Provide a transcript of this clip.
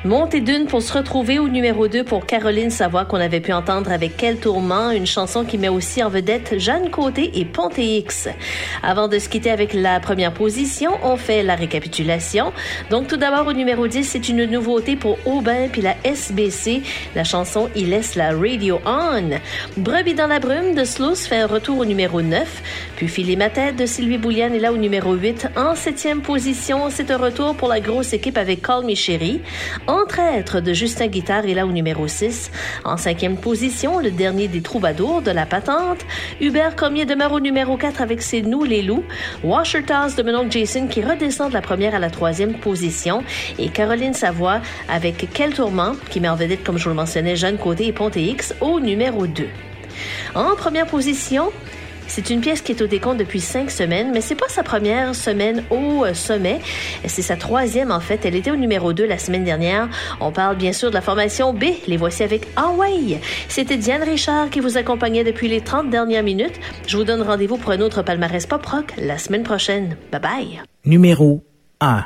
Montée d'une pour se retrouver au numéro 2 pour Caroline Savoie qu'on avait pu entendre avec Quel tourment, une chanson qui met aussi en vedette Jeanne Côté et Ponté X. Avant de se quitter avec la première position, on fait la récapitulation. Donc tout d'abord au numéro 10, c'est une nouveauté pour Aubin puis la SBC. La chanson Il laisse la radio on. Brebis dans la brume de Slows fait un retour au numéro 9. Puis Filer ma tête de Sylvie Bouliane est là au numéro 8. En 7e position, c'est un retour pour la grosse équipe avec Call Me Chérie. Entre-êtres de Justin Guitare est là au numéro 6. En 5e position, le dernier des troubadours de la patente. Hubert Cormier demeure au numéro 4 avec C'est nous les loups. Washer Toss de mon oncle Jason qui redescend de la première à la 3e position. Et Caroline Savoie avec Quel tourment, qui met en vedette, comme je vous le mentionnais, Jeanne Côté et Ponté X au numéro 2. En première position, c'est une pièce qui est au décompte depuis 5 semaines, mais c'est pas sa première semaine au sommet. C'est sa 3e, en fait. Elle était au numéro 2 la semaine dernière. On parle bien sûr de la formation B. Les voici avec Ah ouais! C'était Diane Richard qui vous accompagnait depuis les 30 dernières minutes. Je vous donne rendez-vous pour un autre palmarès pop rock la semaine prochaine. Bye bye! Numéro 1.